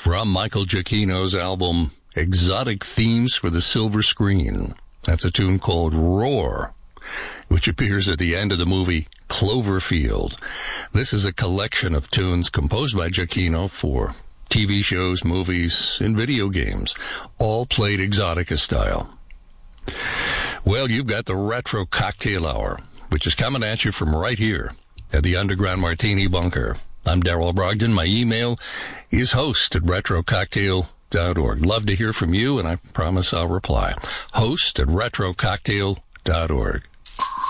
from Michael Giacchino's album Exotic Themes for the Silver Screen. That's a tune called Roar, which appears at the end of the movie Cloverfield. This is a collection of tunes composed by Giacchino for TV shows, movies, and video games, all played Exotica style. Well, you've got the Retro Cocktail Hour, which is coming at you from right here at the Underground Martini Bunker. I'm Darrell Brogdon. My email is host@retrococktail.org. Love to hear from you, and I promise I'll reply. Host@retrococktail.org.